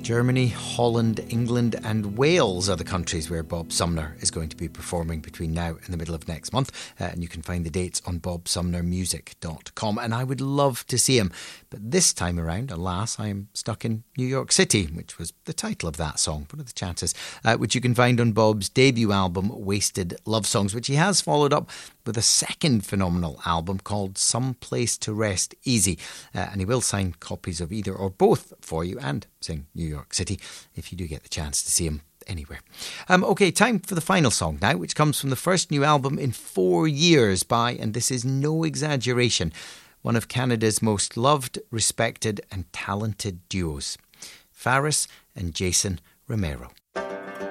Germany, Holland, England and Wales are the countries where Bob Sumner is going to be performing between now and the middle of next month. And you can find the dates on bobsumnermusic.com. And I would love to see him. But this time around, alas, I am stuck in New York City, which was the title of that song. What are the chances? Which you can find on Bob's debut album, Wasted Love Songs, which he has followed up with a second phenomenal album called Some Place to Rest Easy. And he will sign copies of either or both for you and sing New York City if you do get the chance to see him anywhere. OK, time for the final song now, which comes from the first new album in 4 years by, and this is no exaggeration, one of Canada's most loved, respected and talented duos, Faris and Jason Romero.